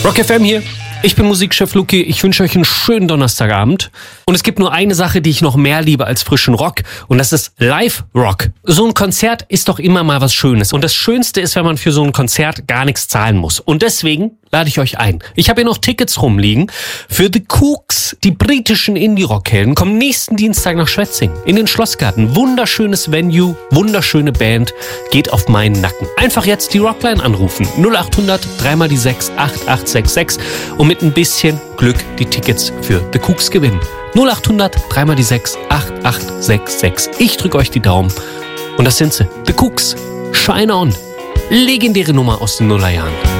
Rock FM hier. Ich bin Musikchef Luki, ich wünsche euch einen schönen Donnerstagabend. Und es gibt nur eine Sache, die ich noch mehr liebe als frischen Rock, und das ist Live-Rock. So ein Konzert ist doch immer mal was Schönes. Und das Schönste ist, wenn man für so ein Konzert gar nichts zahlen muss. Und deswegen lade ich euch ein. Ich habe hier noch Tickets rumliegen für The Kooks. Die britischen Indie-Rock-Helden kommen nächsten Dienstag nach Schwetzingen in den Schlossgarten. Wunderschönes Venue, wunderschöne Band. Geht auf meinen Nacken. Einfach jetzt die Rockline anrufen. 0800 3 die 6 8866 und mit ein bisschen Glück die Tickets für The Kooks gewinnen. 0800 3 die 6 8866. Ich drücke euch die Daumen. Und das sind sie. The Kooks. Shine On. Legendäre Nummer aus den Nullerjahren.